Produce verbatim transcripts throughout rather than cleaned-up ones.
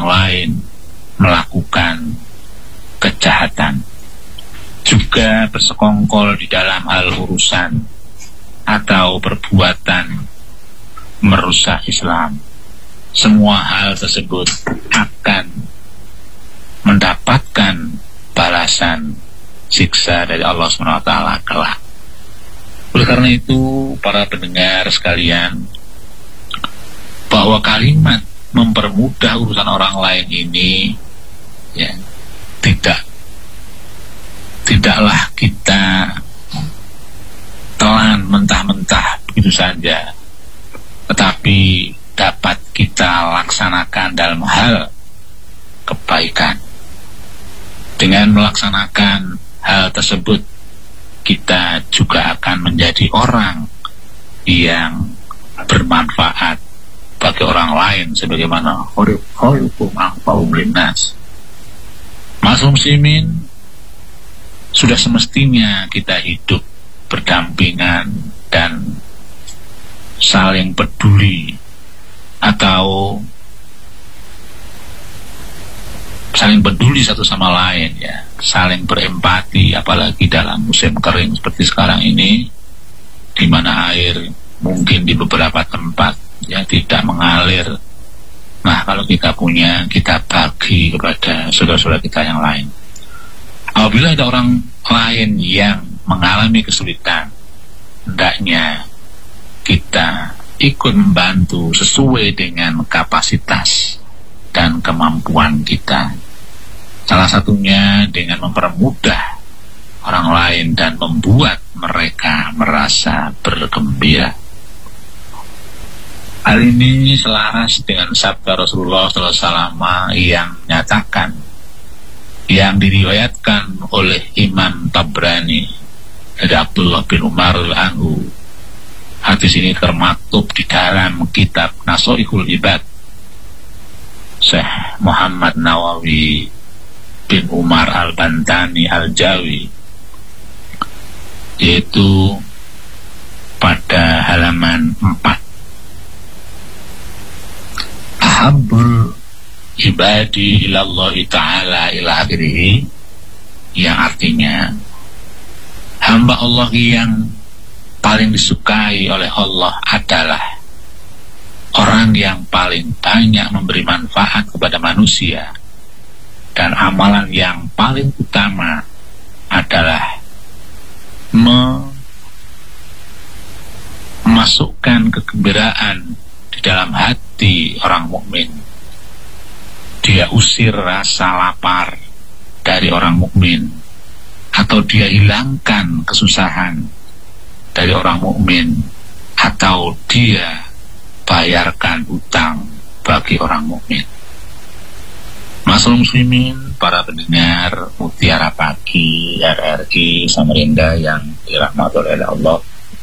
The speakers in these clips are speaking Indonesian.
lain melakukan kejahatan, juga bersekongkol di dalam hal urusan atau perbuatan merusak Islam. Semua hal tersebut akan mendapatkan balasan siksa dari Allah subhanahu wa taala kelak. Oleh karena itu, para pendengar sekalian, bahwa kalimat mempermudah urusan orang lain ini ya tidak tidaklah kita telan mentah-mentah begitu saja, tetapi dapat kita laksanakan dalam hal kebaikan. Dengan melaksanakan hal tersebut, kita juga akan menjadi orang yang bermanfaat bagi orang lain, sebagaimana khairukum anfa'uhum linnas. Ma'asyiral muslimin, sudah semestinya kita hidup berdampingan dan saling peduli atau saling peduli satu sama lain, ya, saling berempati, apalagi dalam musim kering seperti sekarang ini, di mana air mungkin di beberapa tempat ya tidak mengalir. Nah, kalau kita punya, kita bagi kepada saudara-saudara kita yang lain. Apabila ada orang lain yang mengalami kesulitan, hendaknya kita ikut membantu sesuai dengan kapasitas dan kemampuan kita. Salah satunya dengan mempermudah orang lain dan membuat mereka merasa bergembira. Hal ini selaras dengan sabda Rasulullah shallallahu alaihi wasallam yang menyatakan, yang diriwayatkan oleh Imam Tabrani dari Abdullah bin Umar anhu. Hadis ini termaktub di dalam kitab Nasoihul Ibad Syekh Muhammad Nawawi bin Umar Al-Bantani Al-Jawi, yaitu pada halaman empat. Ahabbul ibadi ilallahi ta'ala ila akhirih, yang artinya hamba Allah yang paling disukai oleh Allah adalah orang yang paling banyak memberi manfaat kepada manusia, dan amalan yang paling utama adalah memasukkan kegembiraan di dalam hati orang mukmin. Dia usir rasa lapar dari orang mukmin, atau dia hilangkan kesusahan dari orang mukmin, atau dia bayarkan utang bagi orang mukmin. Ma'asyiral muslimin, para pendengar Mutiara Pagi R R I Samarinda yang dirahmati oleh Allah,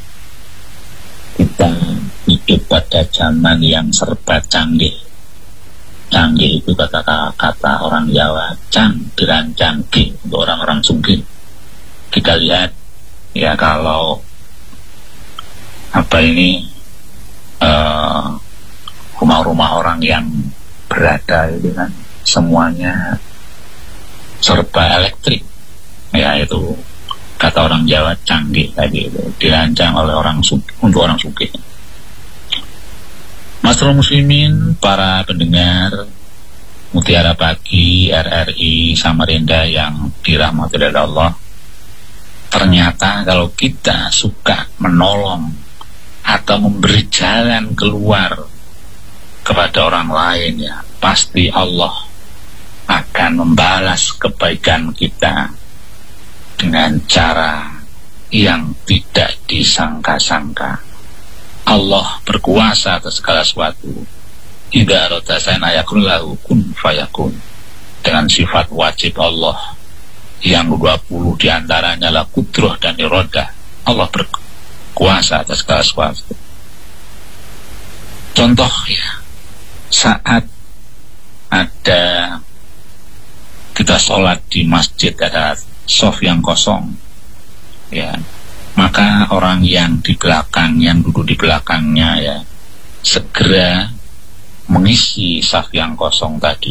kita hidup pada zaman yang serba canggih. Canggih itu kata-kata orang Jawa, canggiran canggih untuk orang-orang sugih. Kita lihat ya, kalau apa ini uh, rumah-rumah orang yang berada itu kan semuanya serba elektrik, ya, itu kata orang Jawa canggih tadi, itu dirancang oleh orang sugih, untuk orang sugih. Ma'asyiral muslimin, para pendengar Mutiara Pagi R R I Samarinda yang dirahmati oleh Allah, ternyata kalau kita suka menolong atau memberi jalan keluar kepada orang lain, ya, pasti Allah akan membalas kebaikan kita dengan cara yang tidak disangka-sangka. Allah berkuasa atas segala sesuatu. Idza arada shay'an ayakun lahu kun fayakun. Dengan sifat wajib Allah yang dua puluh diantaranya adalah kudrah dan iradah. Allah berkuasa atas segala sesuatu. Contoh ya, saat ada kita sholat di masjid, ada shaf yang kosong, ya, maka orang yang di belakang, yang duduk di belakangnya, ya, segera mengisi shaf yang kosong tadi.